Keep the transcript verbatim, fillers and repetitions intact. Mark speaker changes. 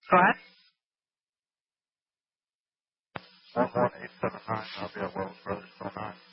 Speaker 1: Go ahead.
Speaker 2: one one eight seven nine. I'll be at Wells Brothers till nine.